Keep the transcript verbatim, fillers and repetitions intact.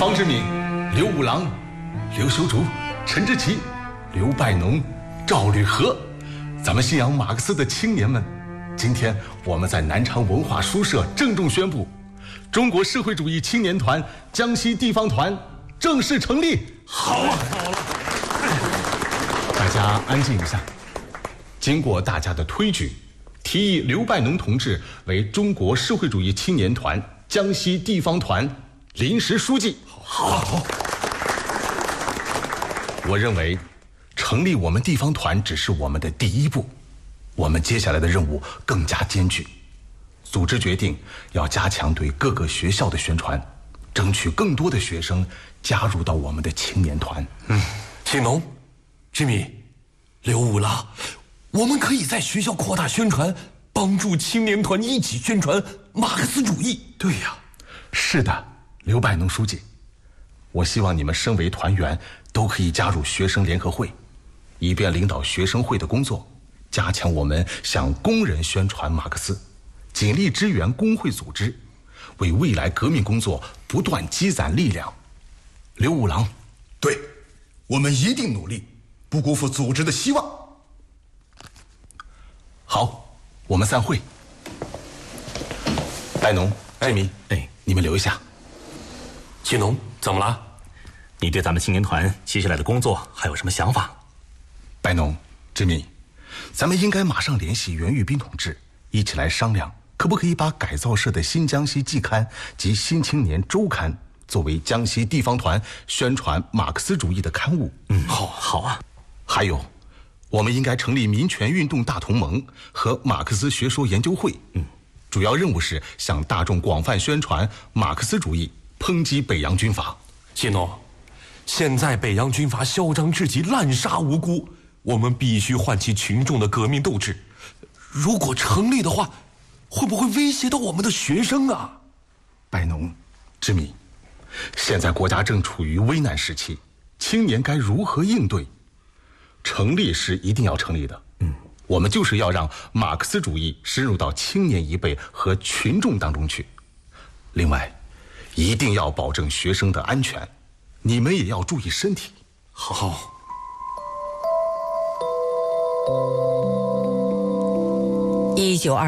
方志敏、刘五郎、刘修竹、陈志奇、刘拜农、赵履和，咱们信仰马克思的青年们，今天我们在南昌文化书社郑重宣布，中国社会主义青年团江西地方团正式成立。 好啊，好了， 大家安静一下。经过大家的推举，提议刘拜农同志为中国社会主义青年团江西地方团临时书记。 好，好。 我认为，成立我们地方团只是我们的第一步，我们接下来的任务更加艰巨。组织决定要加强对各个学校的宣传，争取更多的学生加入到我们的青年团。 嗯，青农、志敏、刘五郎，我们可以在学校扩大宣传，帮助青年团一起宣传马克思主义。 对呀，是的，刘拜农书记，我希望你们身为团员都可以加入学生联合会，以便领导学生会的工作，加强我们向工人宣传马克思，尽力支援工会组织，为未来革命工作不断积攒力量。刘五郎， 对，我们一定努力，不辜负组织的希望。 好，我们散会。拜农、志明，哎，你们留一下。 青农，怎么了？ 你对咱们青年团接下来的工作还有什么想法？ 拜农、志明，咱们应该马上联系袁玉斌同志，一起来商量，可不可以把改造社的新江西季刊及新青年周刊作为江西地方团宣传马克思主义的刊物？ 嗯，好，好啊。 还有，我们应该成立民权运动大同盟和马克思学说研究会。嗯，主要任务是向大众广泛宣传马克思主义，抨击北洋军阀。 谢农，现在北洋军阀嚣张至极，滥杀无辜，我们必须唤起群众的革命斗志。如果成立的话，会不会威胁到我们的学生啊？ 拜农、志敏，现在国家正处于危难时期，青年该如何应对？成立是一定要成立的，嗯，我们就是要让马克思主义深入到青年一辈和群众当中去。另外，一定要保证学生的安全，你们也要注意身体。 好。 一九二。